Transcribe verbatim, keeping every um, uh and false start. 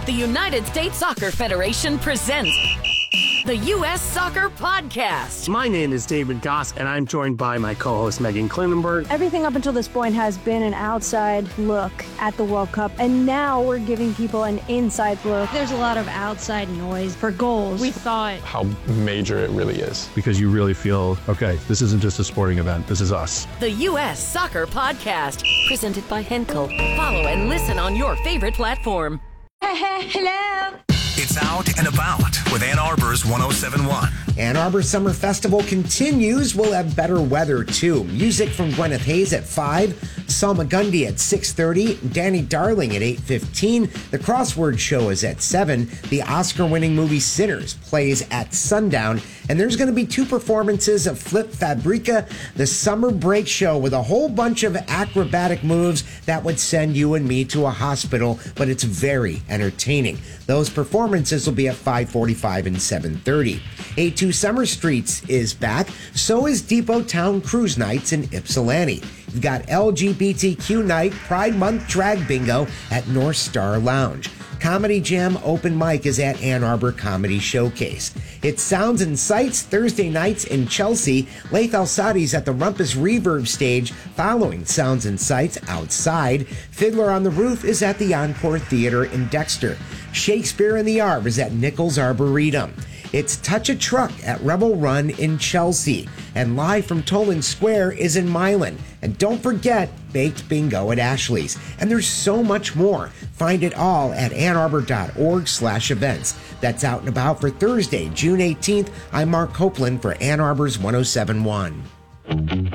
The United States Soccer Federation presents the U S Soccer Podcast. My name is David Goss, and I'm joined by my co-host Megan Klinenberg. Everything up until this point has been an outside look at the World Cup, and now we're giving people an inside look. There's a lot of outside noise for goals. We thought how major it really is. Because you really feel, okay, this isn't just a sporting event, this is us. The U S Soccer Podcast, presented by Henkel. Follow and listen on your favorite platform. Hello. It's Out and About with Ann Arbor's one oh seven point one. Ann Arbor Summer Festival continues. We'll have better weather, too. Music from Gwyneth Hayes at five, Salma Gundy at six thirty, Danny Darling at eight fifteen. The Crossword Show is at seven. The Oscar-winning movie Sinners plays at sundown. And there's going to be two performances of Flip Fabrica, the summer break show with a whole bunch of acrobatic moves that would send you and me to a hospital, but it's very entertaining. Those performances will be at five forty-five and seven thirty. A two Summer Streets is back. So is Depot Town Cruise Nights in Ypsilanti. You've got L G B T Q Night, Pride Month Drag Bingo at North Star Lounge. Comedy Jam Open Mic is at Ann Arbor Comedy Showcase. It's Sounds and Sights Thursday nights in Chelsea. Laith Al-Sadi's at the Rumpus Reverb stage following Sounds and Sights outside. Fiddler on the Roof is at the Encore Theater in Dexter. Shakespeare in the Arb is at Nichols Arboretum. It's Touch a Truck at Rebel Run in Chelsea. And Live from Toland Square is in Milan. And don't forget Baked Bingo at Ashley's. And there's so much more. Find it all at annarbor.org slash events. That's Out and About for Thursday, June eighteenth. I'm Mark Copeland for Ann Arbor's one oh seven point one.